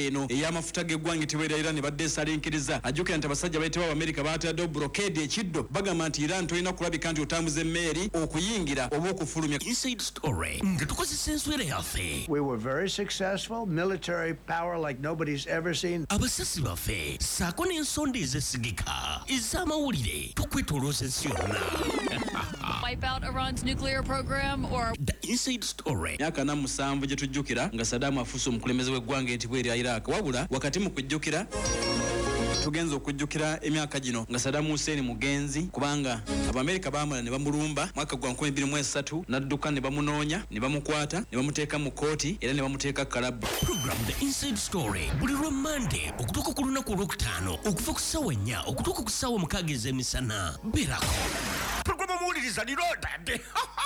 eno ey'amafuta g'eggwanga etibwa Iran badde esalinkiriza ajjukira nti abasajja bayitibwa Amerika baataddewo blockade ekiddo bagamba nti Iran tolina kulabika nti otambuza emmeeri okuyingira oba okufulumya. Inside Story nga tukozesa enswera yaffe. We were very successful, military power like nobody's ever seen. Abasasi baffe saako n'ensonda ezesigika ez'amawulire tukwetolooza ensi yonna. Wipe out Iran's nuclear program or The Inside Story. Myaka 7 gye tujjukira nga Saddam afuuse omukulembeze w'eggwanga etibwa erya Iraq wabula wakati mu kujjukira tugenza okujjukira emyaka gino nga Saddam Hussein mugenzi kubanga Abamerika baamala ne bamulumba mwaka gwa 2023 n'adduka ne bamunoonya ne bamukwata ne bamuteeka mu kooti era ne bamuteeka kalabu. Program The Inside Story buli lwa Monday okutuuka ku lunaku olwokutaano okuva ku ssaawa 4 okutuuka ku ssaawa 6 ez'emisana. Beerako programu muwuliriza liroodadde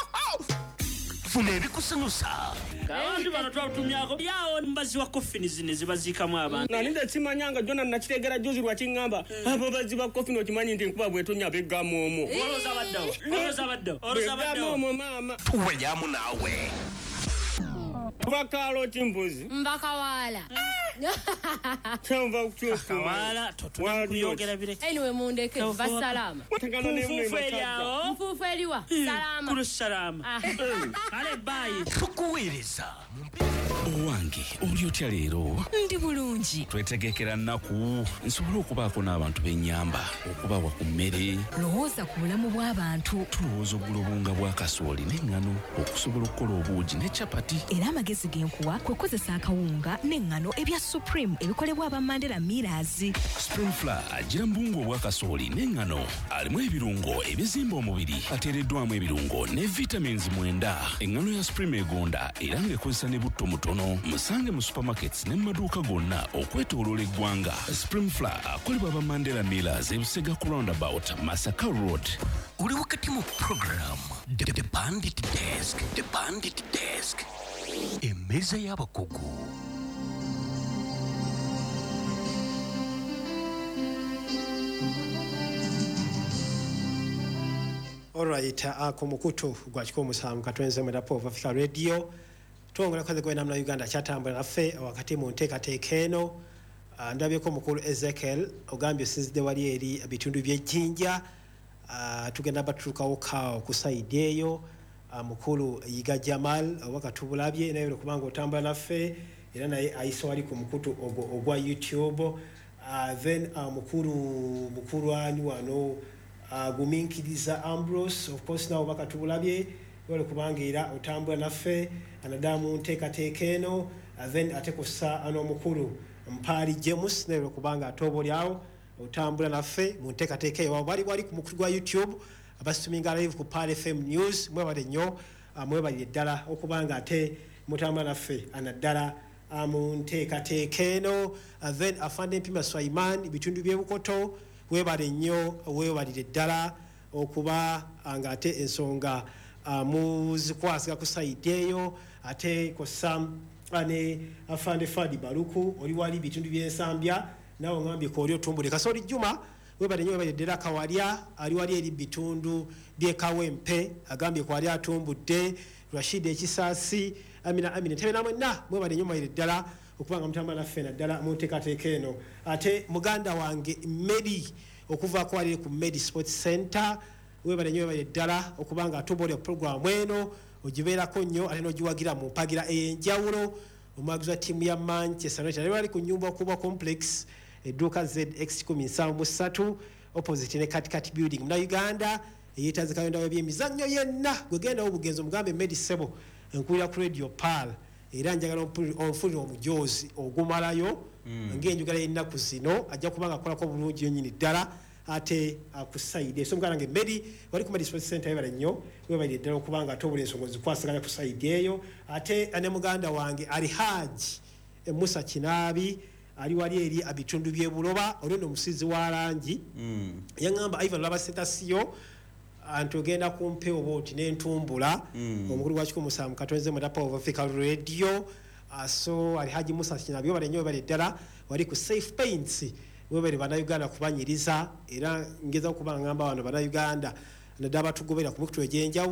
funa ebikusanyusa. Abantu bano twatumyako yawo mbazi wa coffin zine zibaziikamu abantu. Nani nda simanyanga Jona nakitegera juzi lwa kingamba abo bazi ba coffin okimanyi nti nkuba bwetunya begamu omo. Oloza baddawo. Mama. Tuwelyamu naawe. Bakalo timbuzi. Mbakawala. Chamba kuchufu. Wala totuyogera bire. Anyway mundeke basalama. Mfufu eliwa. Salama. Kulu salama. Ale bye. Tukuweereza. Owange oli otya leero? Ndi bulungi. Twetegekera nnaku nsobola okubaako n'abantu b'ennyamba okubawa ku mmere. Lowooza ku bulamu bw'abantu. Tulowooza oggula obunga bwa kasooli n'eŋŋano okusobola okukola obuugi ne capati. Era amagezi g'enkuwa kwe kukozesa akawunga n'eŋŋano ebya Supreme ebikolebwa aba Mandela Millers. Spring Flour agira mbungu obwa kasooli n'eŋŋano alimu ebirungo ebizimba omubiri ateereddwamu ebirungo ne vitamins 9. Eŋŋano ya Supreme egonda era ng'ekozesa ne butto mutono. Musange mu supermarkets ne maduuka gonna okwetooloola eggwanga. Spring Flour akolebwa aba Mandela Millers ebusega ku roundabout Masaka Road. Uli wakati mu program The Bandit Desk. The Bandit Desk. Emmeeza y'abakugu. Alright, ako mukutu gwa kikomu samu katwenze mu Dapo of Africa Radio. Tuongera kwanza kwa namna Uganda chatambula naffe wakati mu nteekateeka eno. Ndabyeko mukulu Ezekiel ogambye sinzidde wali eri bitundu by'ejjinja. Tugenda batuukawo kawo ku side eyo. Mukulu Yiga Jamal wakatubulabye naye kubanga otambula naffe era naye ayise wali ku mukutu ogwa YouTube. Then mukulu ani wano guminkiriza Ambrose of course nawo bakatubulabye wale kubangira otambula naffe anadamu nteekateeka eno. Then atekosa ano mukulu Mpali James naye kubanga atobolyawo otambula naffe mu nteekateeka eyo wali ku mukulu gwa YouTube abasituminga live ku Pal FM News mwebale nnyo mwebale ddala okubanga ate mutambula naffe anaddala mu nteekateeka eno. Then afande Mpima Swaiman bitundu by'Ebukoto webale nnyo webalire ddala okuba nga ate ensonga muzikwasiga ku side eyo ate kosa ane afande Fadi Baluku oli wali bitundu by'Ensambya nawo ngambye ko oli otumbule Kasoli Juma webale nnyo webale ddala Kawalya ali wali eri bitundu bye Kawempe agambye ko ali atumbudde Rashid Ekisaasi Amina tebe namwe mwebale nnyo mwebale ddala okubanga mutambula naffe naddala mu nteekateeka eno. Ate muganda wange Medi okuva ku wali ku Medi Sports Center webale nnyo webale ddala okubanga atubolya program eno ogibeerako nnyo ate n'ogiwagira mu mpagira ey'enjawulo omwagiza ttiimu ya Manchester United wali ku nnyumba okuba complex edduuka ZX173 opposite ne Katikati building muna Uganda eyeetaze kalenda y'ebyemizannyo yenna gwegenda obugenzo mugambe Medi Sebo enkulira ku Radio Pal era njagala onfulira omujoozi ogumalayo ng'enjogera y'ennaku zino ajja kubanga akolako bulungi yonnyini ddala ate akusaide so muganda nge Medi wali ku Medi Sports Center webale nnyo webale ddala okubanga atobula ensonga zikwasaganya ku side eyo. Ate ane muganda wange ali Haji Musa Kinaabi ali wali eri abitundu by'Ebuloba olwendo omusizi wa langi yaŋŋamba Ivan Labasentasiyo antogenda kumpewo boti n'entumbula omukulu gwa kikumu samu katwenze mu Dapo of Africa Radio. So ali Haji Musa Kinaabi webale nnyo webale ddala wali ku Safe Paints webale bana Uganda kubanyiriza era ngeza okuba ngamba bano bana Uganda nadaba tugobera ku mukutu egy'enjawulo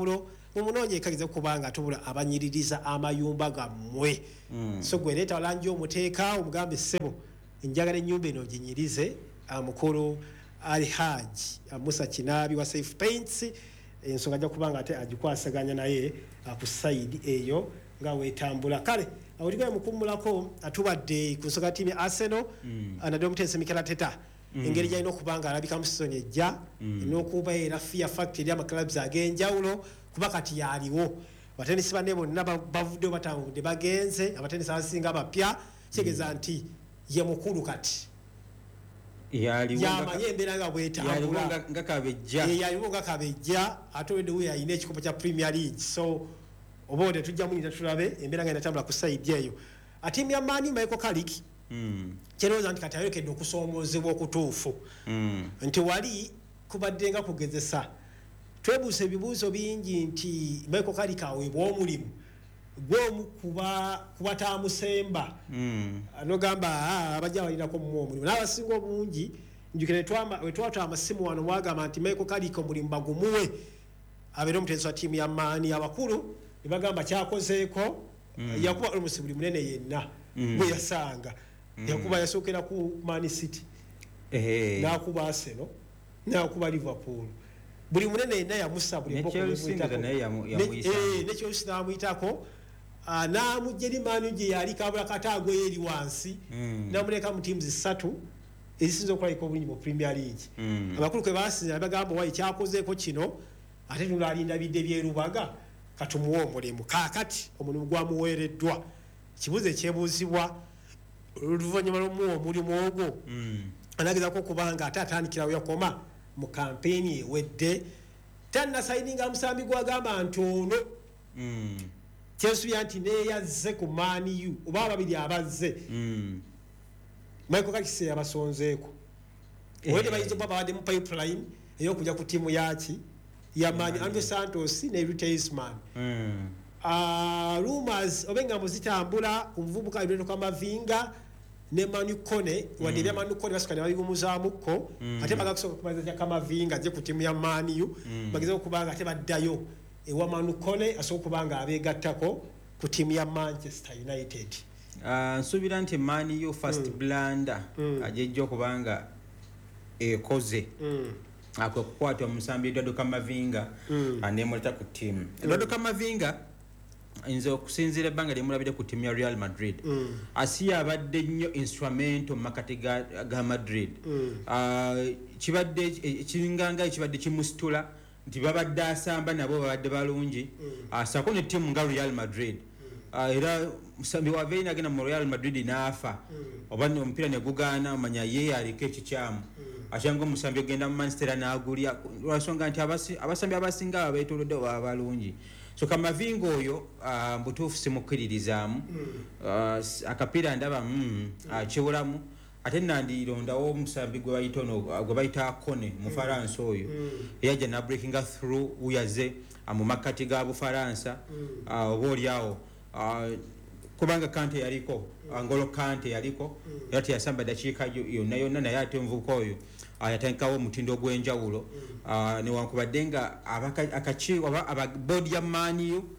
mumunoonye ekageza kubanga tubula abanyiririza amayumba gammwe so gwe leeta olangi omuteeka omugambe ssebo njagala ennyumba eno ginyirize mukulu Alhaji Musa Kinabi wa Safe Paints ensonga ajja kubanga ate agikwasaganya naye ku side eyo nga wetambula kale awuligaye mukumulako atubadde ku nsonga tiimi Arsenal anadde Omuteesa Mikel Arteta engeri gyalina okubanga alabika mu season ejja n'okuba era fear factor eri amaclubs ag'enjawulo kuba kati yaliwo abatenisi banne bonna bavuddeyo batambudde bagenze abatenisi abasinga abapya kitegeeza nti ye mukulu kati yamanye embeera nga bwetambula yaliwo nga kabejja ate weddewe yalina ekikopo kya Premier League so obonde tujja munyita tulabe embeera nga inatambula ku side eyo atiimu ya Mani Michael Carrick kyerowooza nti kati ayokedde okusoomozebwa okutuufu nti wali kubadde nga kugezesa twebuusa ebibuuzo bingi nti Michael Carrick aweebwa omulimu gw'omu kuba taamusemba nogamba abajja balinako mu omulimu n'abasinga obungi njukire wetwatwa amasimu wano mwagamba nti Michael Carrick omulimu bagumuwe abeera omuteesa wa ttiimu ya Mani abakulu ne bagamba kyakozeeko yakuba olumusi buli munene yenna bwe yasanga yakuba yasookera ku Man City n'akuba Arsenal n'akuba Liverpool buli munene yenna yamusa buli nekyosi n'amuyitako n'amujja eri Mani gye yali kabula kataago eri wansi n'amuleka mu tiimu 3 ezisinza okulayika obulungi mu Premier League abakulu kwe basinzira bagamba wayi kyakozeeko kino ate tulalinda bidde byerubaga katumuwa omulimu kaakati omulimu gwamuweereddwa kibuzo ekyebuuzibwa oluvannyuma lw'omuwa omulimu ogwo anagezako okubanga ate atandikirawo yakoma mu kampeni ewedde tannasayininga musambi gwagamba ntono kyensuubira nti neeyazze ku Man U oba ababiri abazze Michael Carrick yabasonzeeko owedde bayinza okuba babadde mu pipeline ey'okujja ku ttiimu yaki ya Mani Andrew Santos ne Replacement rumors obenga muzitambula umuvubuka ibreto kama Vinga ne Manu Kone wadde bya Manu Kone basukana babigumuzaamuko ate bagakusoka kubaza kama Vinga je ku timu ya Mani U bageze okubanga ate baddayo ewa Manu Kone asobola kubanga abegattako ku timu ya Manchester United nsubira nti Mani U first blunder ajejjo kubanga ekoze akwe kukwatwa musambi Eduardo Camavinga anemuleta ku timu Eduardo Camavinga inzo okusinzira ebbanga lyemulabire ku timu ya Real Madrid asiya abadde nnyo instrumento mu makati ga Madrid kibadde ekinganga ekibadde kimusitula nti babadde asamba nabo babadde balungi asako ne timu nga Real Madrid era musambi wa Veina agenda mu Real Madrid n'afa oba omupiira ne gugaana omanya ye aliko ekikyamu achango musambi ogenda mu Manchester n'agulya lwasonga nti abasambi abasinga abeetolodde abalungi so Camavinga oyo mbutuufu simukkiririzaamu akapiira ndaba kiwulamu ate nandirondawo omusambi gwe bayita Kone mu Faransa oyo eyajja na breakinga through uyaze mu makkati ga Bufaransa oba oliawo kubanga Kante yaliko Angolo Kante yaliko era teyasamba dakiika yonna naye ate omuvubuka oyo yatandikawo omutindo gw'enjawulo newankubadde nga akakiiko ababodi ya Mani U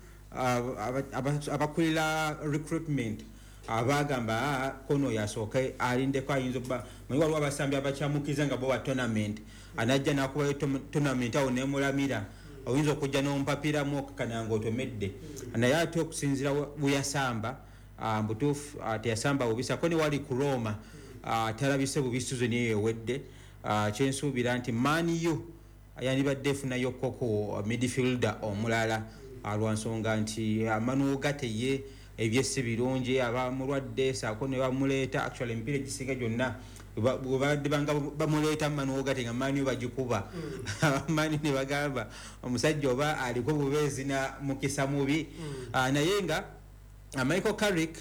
abakulira recruitment abagamba Kono yasooke alindeko ayinza okuba manyi waliwo abasambi abakyamukiza nga bo wa tournament anajja nakubayo tournament awo nemulamira oyinza okujja n'omupapiramu okakananga otomedde naye ate okusinzira bweyasamba mbutuufu teyasamba bubisa ko ne wali ku Roma talabise bubisi zo niyo ewedde kyensuubira nti Mani U yandibadde efunayo koko midfielder omulala lwansonga nti Manuugate ye ebyesse birungi abamulwadde saako ne bamuleeta actually empiira egisinga gyonna bwebadde banga bamuleeta Manuugate nga Mani U bagikuba Mani ne bagamba omusajja oba aliko bubeezi na mukisa mubi naye nga Michael Carrick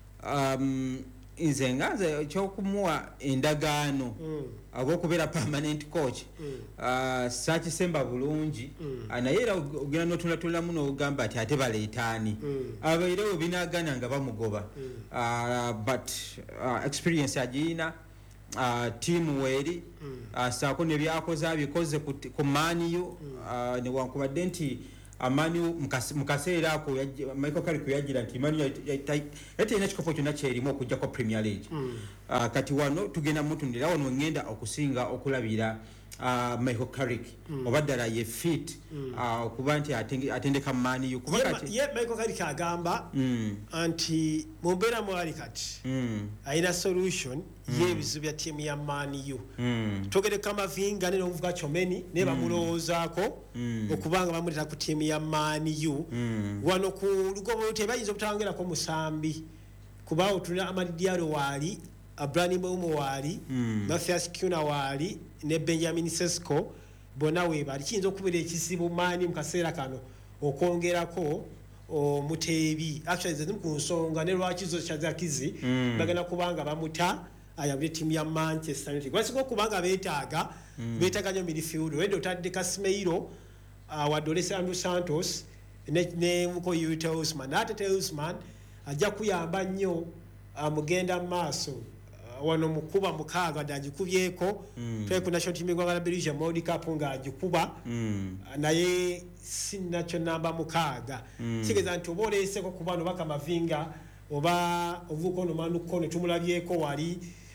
nze ngaze kyokumuwa endagaano abokubeera permanent coach saakisemba bulungi naye era ogenda notulatulamu n'ogamba ati ate baleetaani abairewo binagana nga bamugoba but experience agirina tiimu weeri saako nebyakoze abikoze ku Mani U newankubadde nti Manu mukaseera ako Michael Carrick yagira nti Manu yatena kikopo kyonna kyerimu okujja ko Premier League kati wano tugenda mutundira wano ngenda okusinga okulabira Michael Carrick obaddala ye fit okuba nti atendeka Manu kuba kati ye Michael Carrick agamba anti mumbera mwali kati aina solution yebizibu bya timu ya Manu togere kama vinga ne ovuga chomeni ne bamulozaako okubanga bamulira ku timu ya Manu wano ku lugobo tebayinza okutangera ko musambi kuba otuna Amadi Diallo wali Abrani Mbeumo wali Mathias Kuna wali ne Benjamin Sesko bona we bali kinzo okubera ekisibu Manu mukaseera kano okongerako Mutebi actually zezimu ku nsonga ne lwakizo kyazakizi bagenda kubanga bamuta ayabye timu ya Manchester United kwasiko kubanga betaaga nyo midfield wendo tadde Casemiro wa Dolce Andrew Santos ne muko Yute Usman ate Usman ajja kuyamba nnyo mugenda maaso wano mukuba mukaaga dagikubyeko twe ku national team y'Uganda Belgium World Cup nga agikuba naye sinnacho namba mukaaga kigeza nti oboleseko kubano baka mavinga oba ovuko no manu kono tumulabyeko wali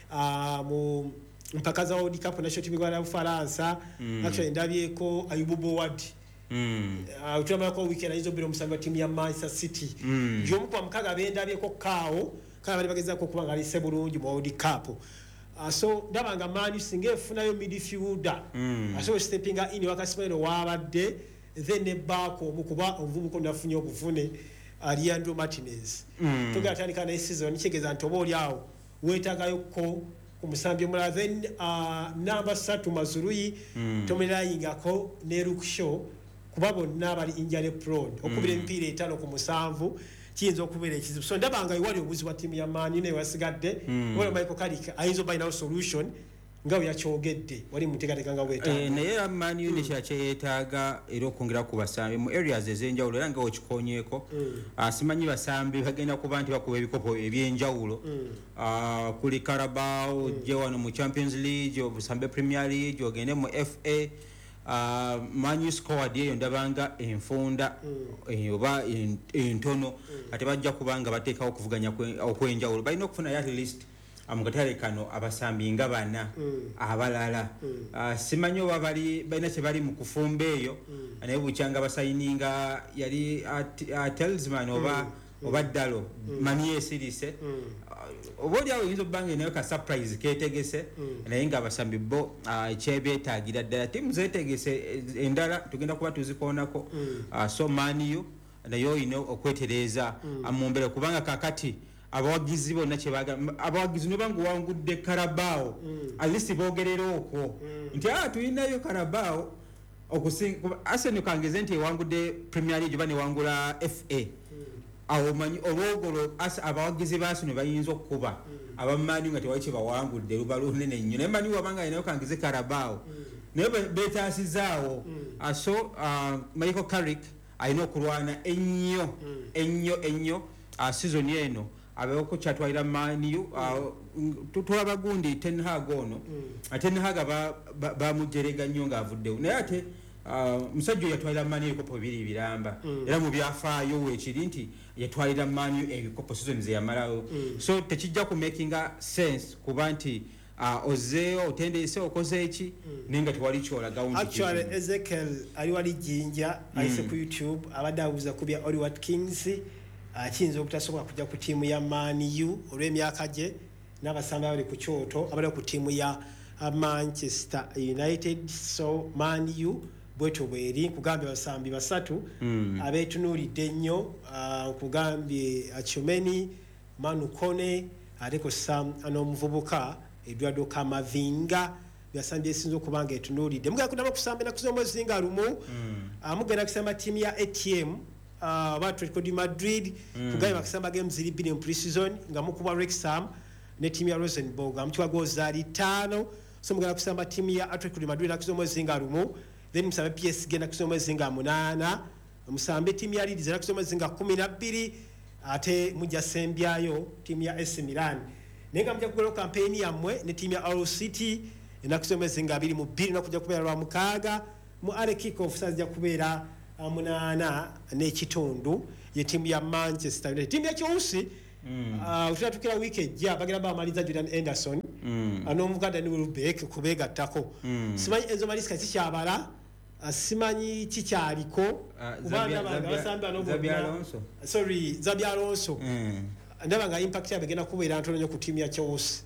mu mpakaza World Cup national team y'Uganda Faransa actually ndabyeko Ayubu Bowad utama ko weekend izo biro musanga timu ya Manchester City jo mukwa mukaaga bendabyeko kawo kala bali bageza ko kubanga ali sebulungi mu World Cup so ndabanga Manu singefuna yo midfielder so stepping in wakasimeno wabadde then ne back omukuba ovubuko nafunyo okuvune Aliandro Martinez tugatandika na season kigeza ntobo lyawo wetagayo ko kumusambi mula then number 3 Mazuruyi tomelayingako ne Rukshaw kubabo nabali injury prone okubira empire 5 ku musanvu kinzo okubera ekizibu so ndabanga iwali obuzi wa timu ya Manu ne wasigadde wala Michael Carrick ayinzo by solution ngawo yakyogedde wali mutegateka nga wetaaga naye Manu ne kyetaaga era okongera ku basambi mu areas ezenjawulo era nga okikonyeko simanyi basambi bagenda kuba nti bakuba ebikopo ebyenjawulo kuli Carabao je wano mu Champions League obusambe Premier League ogende mu FA Manu squad yeyo ndabanga enfunda oba entono ate bajja kubanga bateekawo okuvuganya okwenjawulo balina okufuna at least amukatale kano abasambi nga bana abalala simanyi oba balina kye bali mu kufumba eyo naye bukyanga basayininga yali Talisman oba Dalo Manu esirise obodi awo yinzo bange nayo ka surprise ketegese naye nga abasambi bo ekyebeetaagira ddala timu zetegese endala tugenda kuba tuzikonako so Manu nayo ino okwetereza amumbere kubanga kakati abawagizi bonna kyebaga abawagizi ne bangu wangudde Carabao alisi bogerera okwo nti tuyinayo Carabao okusinga Arsenal kangeze nti wangudde Premier League bane wangula FA awo manyi obogolo abawagizi baso ne bayinza okuba abamani nga tewache bawangudde lubalu nene nnyo ne mani wabanga inayo kangeze Carabao ne betasizawo so Michael Carrick ayina okulwana ennyo season eno abeko chatwaira Manu tutwala gundi Ten Hag ono Ten Hag ba mujerega nnyo nga avuddewo naye ate musajjo yatwalira Manu ebikopo bibiri biramba era mu byafaayo wekiri nti yatwalira Manu ebikopo season ze yamalawo so tekijja ku making sense kuba nti ozeo otendese okoze eki nenga twali kyolaga unti actually Ezekiel ali wali jinja ayise ku YouTube abadabuza kubya Oli Watkins kinzo okutasobola kujja ku timu ya Manu olw'emyaka gye n'abasamba bali ku kyoto abali ku timu ya Manchester United so Manu bweto bweri kugambye basambi basatu abetunulidde nnyo kugambye Achumeni Manu Kone aliko Sam anomuvubuka Eduardo Camavinga byasambye sinzo kubanga etunulidde mugenda kudaba kusamba na kuzomo zinga lumu mugenda kusamba timu ya ATM Atletico de Madrid kugambye bakisamba games 2 in pre-season nga mukuba Wrexham ne timu ya Rosenborg amutwa gozali 5 so mugenda kusamba timu ya Atletico de Madrid na kuzomo zinga lumu then musambe PSG na kuzomo zinga 8 musambe timu ya Leeds na kuzomo zinga 12 ate mujja sembyayo timu ya AC Milan nenga mujja kugolo campaign yamwe ne timu ya Hull City na kuzomo zinga 2 mu 2 na kujja kubera lwa mukaga mu ale kick off sajja kubera 8 n'ekitundu ye tiimu ya Manchester United. Tiimu ya Chelsea tutatukira wiiki ejja bagenda bamaliza Jordan Henderson n'omukadde ni Welbeck kubeegattako. Simanyi Enzo Maresca kikyabala, simanyi kikyaliko Xabi Alonso ndaba nga impact yabegenda kubeera ntono nnyo ku tiimu ya Chelsea.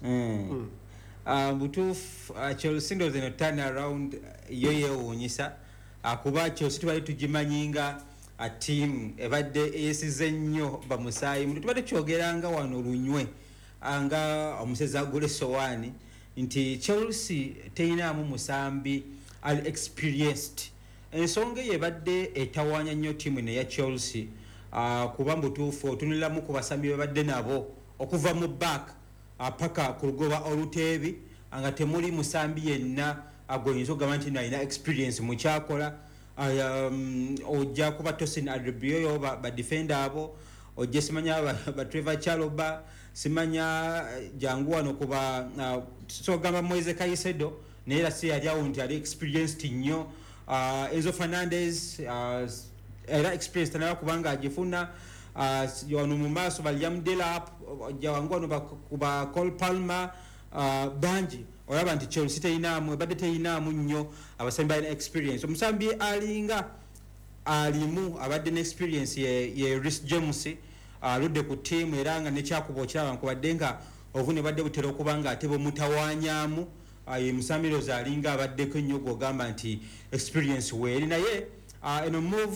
Butuufu Chelsea ndoze no turn around yo yeewuunyisa kuba Chelsea tubali tugimanyinga team ebadde eyesize nnyo bamusaayi muntu tubadde kyogeranga wano lunywe anga omusezi agule sowaani nti Chelsea teyinaamu musambi ali experienced. Ensonga yebadde etawaanya nnyo tiimu ne ya Chelsea kuba mbutuufu otunuliramu ku basambi babadde nabo okuva mu back paka ku lugoba oluteebi nga temuli musambi yenna agoyinza okugamba nti alina experience mu kyakola. Ojja kuba Tosin Adebayo ba defender abo, ojja simanya ba Trevor Chalobah, simanya jangu wano kuba so gamba Moise Caicedo naye era si yali awo nti ali experienced nnyo. Enzo Fernandez era experience tanaba kubanga agifuna. Wano mu maaso ba Liam Delap, ojja wangu wano ba Cole Palmer, banji olaba nti Chelsea teyinaamu ebadde teyinaamu nnyo abasambi balina experience. Omusambi alinga alimu abadde ne experience ye Reece James aludde ku tiimu era nga nekyakuba okiraba nkubadde nga obuvune badde butera okuba nga ate bwemutawanyaamu ye musambi roza alinga abaddeko nnyo gwogamba nti experience weeri naye eno move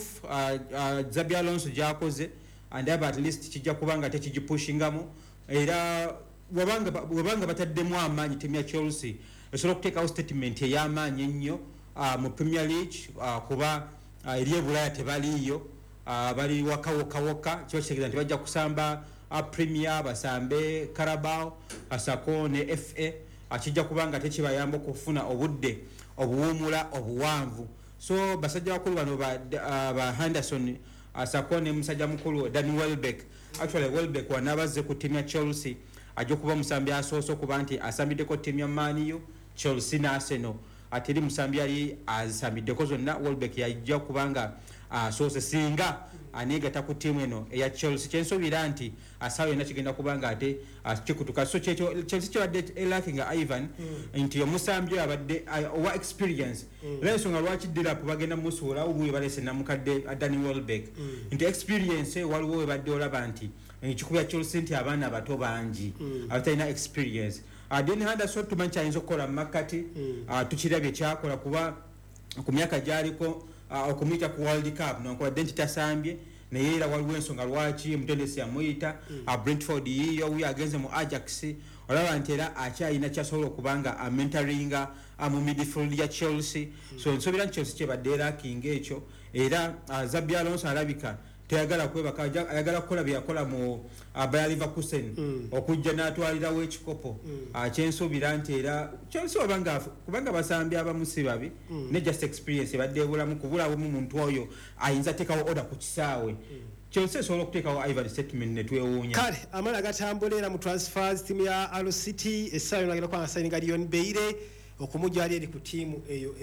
Xabi Alonso gyakoze andaba at least kijja kubanga tekigipushingamu era wabanga bataddemu amaanyi tiimu ya Chelsea esobola okuteekawo statement ey'amaanyi ennyo mu Premier League kuba eri ebulaya tebaliiyo bali wakawokawoka kiba kitegeeza nti bajja kusamba Premier basambe Carabao asako ne FA kijja kubanga tekibayamba okufuna obudde obuwumula obuwanvu. So basajja bakulu bano ba Henderson asako ne musajja mukulu Danny Welbeck, actually Welbeck wanabazze ku tiimu ya Chelsea ajja kuba musambi asoose okuba nti asambiddeko tiimu ya Man U, Chelsea ne Arsenal. Ate eri musambi yali asambiddeko zonna Welbeck yajja kubanga asoose singa aneegata ku tiimu eno eya Chelsea. Kyensuubira nti asaawa yonna kigenda kubanga ate kikutuka. So Chelsea kyabadde elakinga Ivan nti omusambi abadde owa experience era ensonga lwaki Delap bagenda musuula obuwe balese namukadde Danny Welbeck nti experience waliwo webadde olaba nti kikubya Chelsea nti abaana abato bangi abatalina experience. Dean Henderson tumanyi kyayinza okukola mu makkati tukirabye kyakola kuba ku myaka gyaliko okumuyita ku World Cup nonkubadde nti tasambye naye era waliwo ensonga lwaki omutendesi yamuyita Brentford yiyo wuyo agenze mu Ajax olaba nti era akyalina kyasobola okubanga amentoringa mu midfield ya Chelsea. So nsuubira nti Chelsea kyebadde lacking ekyo era Xabi Alonso alabika teyagala kwebaka ayagala kukola bye yakola mu Bayer Leverkusen okujja n'atwalirawo ekikopo kyensuubira nti era Chelsea kubanga basambi abamu si babi ne just experience ebadde ebulamu kubulawo mu muntu oyo ayinza teekawo order ku kisaawe. Chelsea esobola okuteekawo Ivory statement ne twewuunya. Kale amala gatambula era mu transfers tiimu ya Hull City essaayo nagenda kwanga sayininga Leon Bailey okumujja ali eri ku tiimu eyo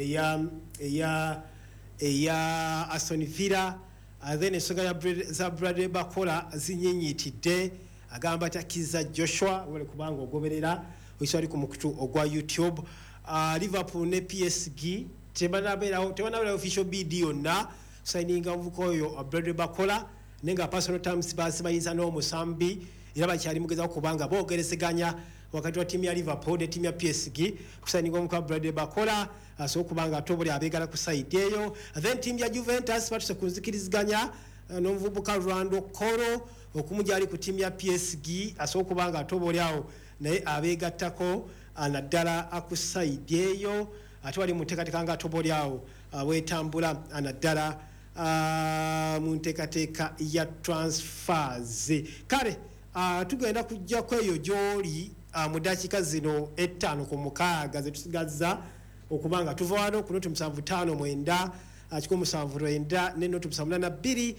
eya Aston Villa. Then ensonga za Bradley Bakola zinyinyitidde agamba takiza Joshua wale kubanga ogoberera oisali ku mukutu ogwa YouTube. Liverpool ne PSG tebanabera official bid yonna signinga omuvuko oyo Bradley Bakola nenga personal terms basimanyiza n'omusambi era bakyali mugeza kubanga boogerezeganya wakati wa tiimu ya Liverpool ne tiimu ya PSG kusayininga omuka Bradley Bakola aso kubanga atobole abegala ku side eyo. Then tiimu ya Juventus batuse kunzikiriziganya n'omuvubuka Rando Koro okumujali ku tiimu ya PSG aso kubanga atobole awo naye abegattako anaddala ku side eyo ate wali mu nteekateeka nga atobole awo wetambula anaddala mu nteekateeka ya transfers. Kale tugenda kujja kweyo gy'oli mu dakiika zino 5 ku 6 zetusigazza okubanga tuva wano ku noti 759 7 ne noti 782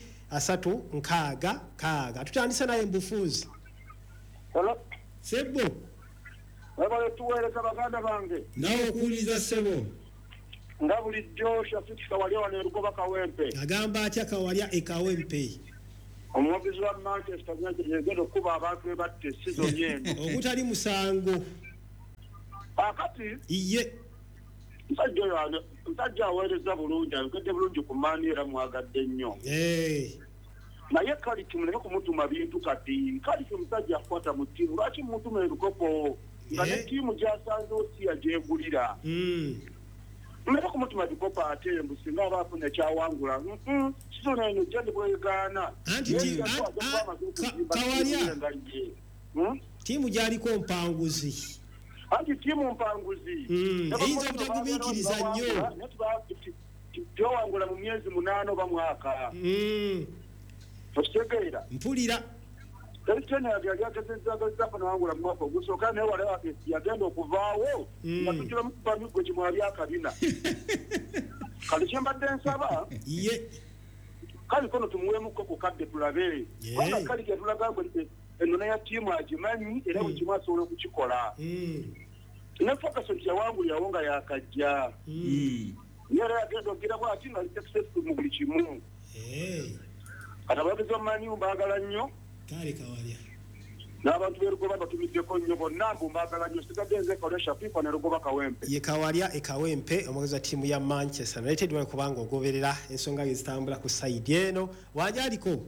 3 tutandise naye mbufuuzi. Hello. Sebo. Wabale tuweereza baganda bange. Nawe okuwuliriza Sebo. nga bulijjo Shafiki Kawalya wano e Lugoba Kawempe. Agamba atya Kawalya e Kawempe. Omuwagizi wa Manchester United yagenda okuba abantu be batte season eno. Ogutali musango. Akati iye musajja aweereza bulungi ayokedde bulungi ku maani era mwagadde nnyo. Naye Kaliki muleke kumutuma bintu kati. Kaliki musajja akwata mu ttiimu. Lwaki mutuma ebikopo nga ne ttiimu gy'asanzewo si yagyegulira? Muleke kumutuma bikopo ate mbu singa aba afuna ekyawangula. Sizona eno gye ndibwegaana. Anti Kawalya ttiimu gyaliko mpanguzi. Anti timu mpanguzi. Eyinza obutagumiikiriza nnyo. Gyowangula mu myezi 8 oba mwaka. Okitegeera. Mpulira. Kristian yali agezezza fana wangula mu mwaka ogusooka naye wala yagenda okuvaawo nga tujula mukuba miggo kimwali akabina. Kale kyembadde nsaba. Ye. Kale kono tumuweemuko ku kadde tulabe. Wala kale gyatulaga nti ennona ya tiimu agimanyi era buli kimu asobola okukikola. Ne Ferguson yawangulirawo nga yakajja. Yera yagenda ogira bw'ati nga successful mu buli kimu. Kati abawagizi b'amanyi mbaagala nnyo. Kale Kawalya. N'abantu b'erugoba batumiddeko nnyo bonna mbu mbaagala nnyo sigadde nze Kolesha Pipa ne Rugoba Kawempe. Ye Kawalya e Kawempe omwagizi wa ttiimu ya Manchester United wali kubanga ogoberera ensonga ezitambula ku sayidi eno. Wanji aliko?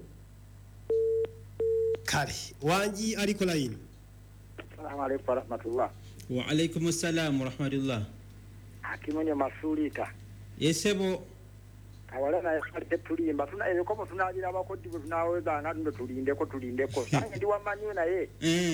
Kale Wanji aliko line. Assalamu alaykum wa rahmatullah. Wa alaykum assalam wa rahmatullah. Akimonyo masulika. Yesebo Kawalya na yakarte tulimba tuna ebikomo tunagira abakodi tunaweza ngado tulindeko sange ndi wamanyo naye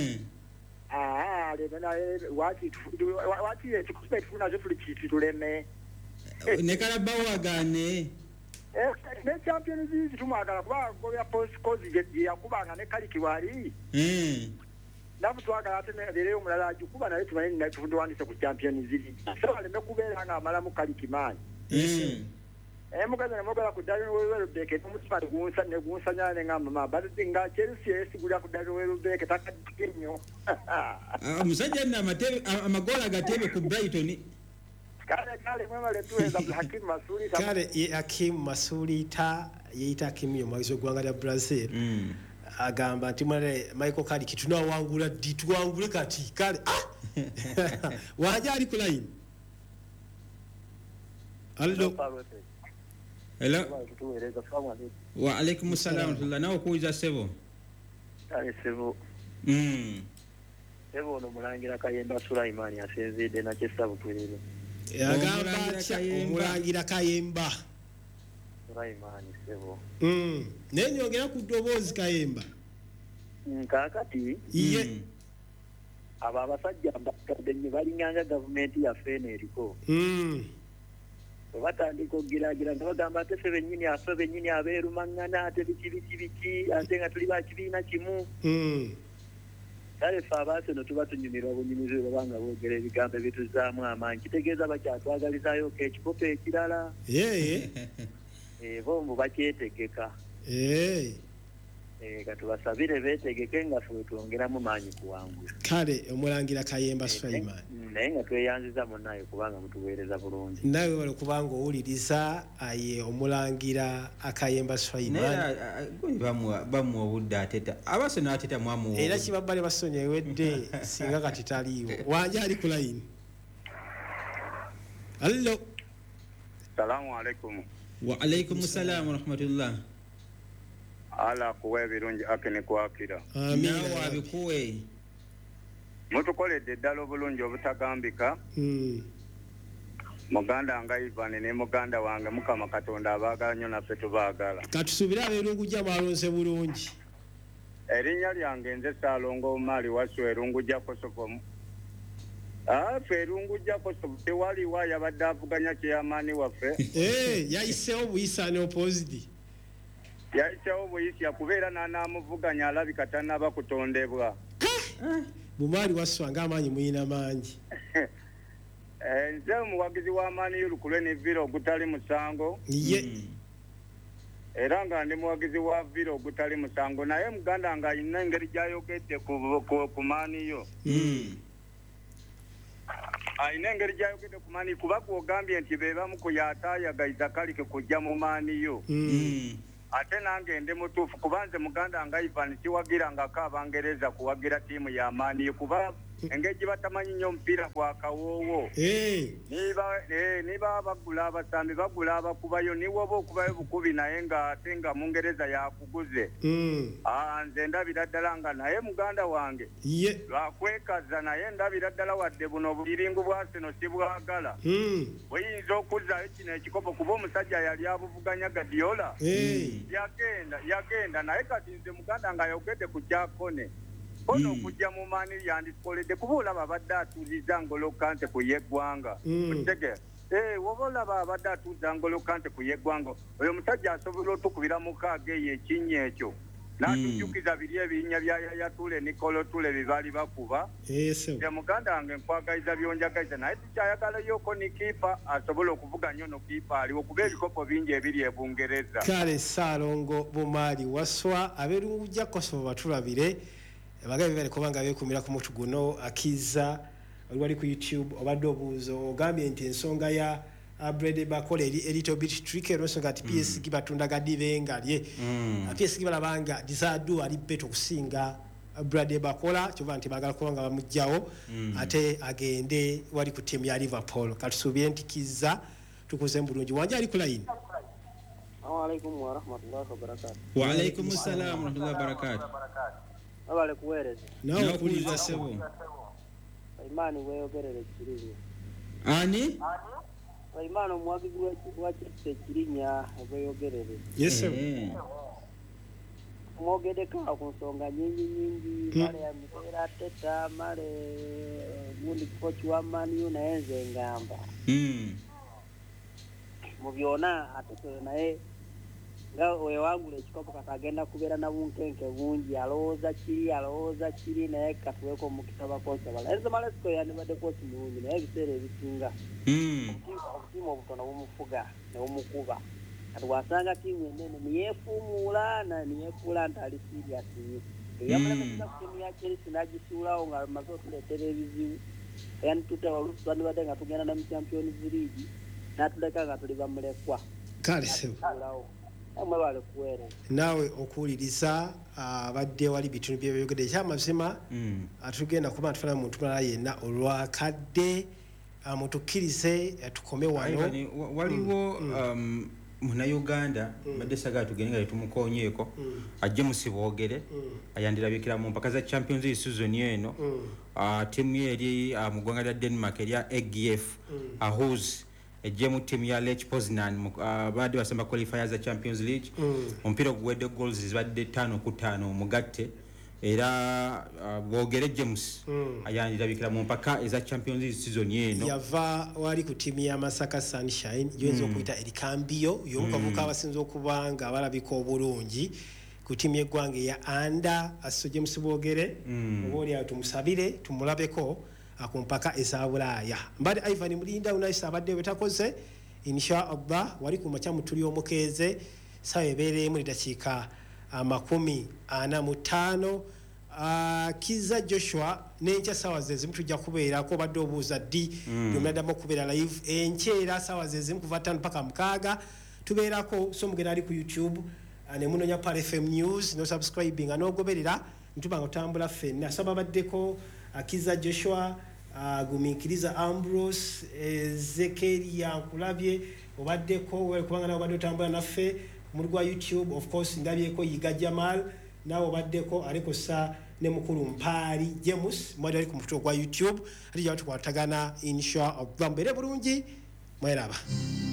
lebe naye wati ekikupe tuna tuli kiti tuleme ne Carabao agane ne Champions League tumwagala kuba gobya post cause je yakubanga ne Kaliki wali nabu twagala ate ne omulala ajukuba naye tumanyi na tufundwandise ku Champions League so aleme kubeera nga amala mu Kaliki mani mukazi ne mogala ku Darren Welbeck n'omutima negunsanya ne ngamba mabati nga Chelsea esigulira ku Darren Welbeck takadde nnyo. Omusajja na amagola agatebe ku Brighton. Kale mwemale tuweza Hakim Masulita. Kale Hakim Masulita yeita Hakim omwagizi w'eggwanga lya Brazil. Agamba nti Michael Carrick tunawangula ddi tuwangule kati kale Wanja ali ku line. Allo. Hello. Wa alaykum assalam wa nawo kuiza sebo. Kale sebo. Sebo no mulangira Kayemba Sulaiman asenzide na chesabu twirire. Agamba omulangira Kayemba Sulaiman sebo. Nenyongera ku ddoboozi Kayemba. Kakati. Iye. Aba abasajja mbakadde nnyo balinganga gavumenti yaffe eriko. Batandika okugiragira nga bagamba ate ffe bennyini afe bennyini abeerumangana ate biki ate nga tuli bakibiina kimu. Kale ffe abaaseno tuba tunyumirwa bunyumizi bwe babanga boogera ebigambo ebituzzaamu amaanyi kitegeeza bakyatwagalizaayoka ekikopo ekirala. Bombo bakyetegeka. Katubasabire beetegeke nga ffe twongeramu maanyi kuwangula. Kale omulangira Kayemba Sulaiman. Naye nga tweyanziza munnaye kubanga mutuweereza bulungi. Nawe wali kubanga owuliriza aye omulangira Akayemba Sulaiman. Bamuwa obudde ateta. Abasona ateta mwamuwa. Era kibabbale basonyewedde singa kati taliiwo. Wanja ali ku line. Allo. Salamu alaykum. Wa alaykum assalam wa rahmatullah. Ala kuwe birungi akene kwakira. Nawe abikuwe. Mutukoledde ddala obulungi obutagambika. Muganda nga Ivan ne muganda wange Mukama Katonda abaagala nnyo naffe tubaagala. Katusubira abeerungu gya balonze bulungi. Erinnya lyange nze Saalongo Omali wasu erungu gya Kosovo. Ffe erungu gya Kosovo tewaliwo yabadde avuganya kyeyamaani waffe. Yayiseewo buyisa ne opposite. Yayiseewo buyisi yakubeera n'anaamuvuganya alabika tannaba kutondebwa. Bumali waswanga amaanyi muyina mangi. Nze omuwagizi w'amaanyi y'olukulwe ne vira ogutali musango. Era nga ndi muwagizi wa vira ogutali musango naye muganda nga alina engeri gy'ayogedde ku maani yo. ayina engeri gyayogedde ku maani kuba gwogambye nti be bamu ku yataayagaiza kalike kujja mu maaniyo ate nange ndi mutuufu kuba nze muganda nga Ivan siwagirangako Abangereza kuwagira ttiimu ya maaniyo kuba engeri gye batamanyi nnyo omupiira gwa kawoowo niba bagula abasambi bagula abakubayo niwe oba okubayo bukubi naye nga ate nga Mungereza yakuguze nze ndabira ddala nga naye muganda wange lwakwekaza naye ndabira ddala wadde buno obuliringu bwa Arsenal sibwagala buyinza okuzzayo kino ekikopo kuba omusajja yali abuvuganya Guardiola yagenda naye kati nze muganda nga ayogedde ku Kyakone kono okujja mu maani yandikoledde kuba olaba abadde atuuliza Ngolo Kante ku yeggwanga otegera woba olaba abadde atuuliza Ngolo Kante ku yeggwanga oyo musajja asobola otukubira mukaaga eyo ekinnya ekyo n'atujjukiza biri ebinnya bya Yaya Toure Nicolo Toure bye baali bakuba nze muganda wange nkwagaliza byonjagaliza naye tukyayagalayo ni kiipa asobola okuvuga nnyo no kiipa aliwo kuba ebikopo bingi ebiri e Bungereza kale Ssaalongo Bumaali Waswa abeerungu gya Kosovo batulabire bagabe bali kubanga bekumira ku mutu guno Akiza wali ku YouTube obadde obuuzo ogambye nti ensonga ya Brady Bakole a little bit tricky ensonga ati PSG batunda gadibe ngalye PSG balabanga disadu ali beto kusinga Brady Bakola kyova nti bagala kulanga bamujjawo ate agende wali ku team ya Liverpool katusubye nti Kiza tukuze mbulungi wanja ali ku line. Assalamualaikum warahmatullahi wabarakatuh. Wa alaikum assalam warahmatullahi wabarakatuh. Abale kuwereza nawe kuliza sebo Imani weyogerere kirinya ani Imani omwagizi wa Chelsea kirinya weyogerere yes sir mwogede ka ku nsonga nyingi male ya Mikel Arteta male gundi coach wa Man U naenze ngamba mubyona atokere naye nga oyo wangula ekikopo kakagenda kubeera na bunkenke bungi alowooza kiri naye katuweeko omukisa bakoca bala enzo Maresco yandibadde koci mulungi naye ebiseera ebisinga obutima obutono bumufuga ne bumukuba kati wasanga tiimu enene niyeefuumuula niyeefuula nti ali serious eyamulemeseza ku tiimu ya Chelsea n'agisuulawo nga amaze otuleetera ebizibu yanituta oluusi twandibadde nga tugenda na mu Champions League n'atuleka nga tuli bamulekwa kale sebo nawe okuwuliriza abadde wali bitundu by'ebyogedde ekyamazima atugenda kuba tufuna muntu mulala yenna olwakadde mutukkirize tukome wano waliwo Munnayuganda badde saga tugende nga tumukonyeeko ajje musibogere ayandirabikira mu mpaka za Champions League season eno timu eri mu ggwanga lya Denmark erya EGF Aarhus ejemu timu ya Lech Poznan baadde basamba qualifiers za Champions League ompira guwedde goals zibadde 5-5 mugatte era bogere James ayandirabikira mu mpaka eza Champions League season eno yava wali ku timu ya Masaka Sunshine yoenzo okuyita Erikambio yomukavuka abasinze okubanga abalabika obulungi ku timu y'eggwanga ya Anda aso James Bogere oboli atumusabire tumulabeko akumpaka eza Bulaya mbali Ivan Mulinda unaisa abadde betakoze inshallah wali ku machamu tuli omukeze sawe bere mu dakiika 45 Kiza Joshua nencha sawa zezimu tujja kubeera ko badde obuuza ddi yomulada mu kubeera live enchera sawa zezimu kuva 5 mpaka 6 tubeerako so mugenda ali ku YouTube ne munonya Pal FM News no subscribing anogoberera ntubanga otambula fenna saba baddeko Kiza Joshua gumikiriza Ambrose Zekeria nkulabye obaddeko we kubanga nabo badde otambula naffe mu rwa YouTube of course ndabyeko Yiga Jamal nawo obaddeko aliko sa ne mukulu Mpaali James mwali ali ku mutuo gwa YouTube ali jawatu kwatagana inshallah mbere bulungi mweraba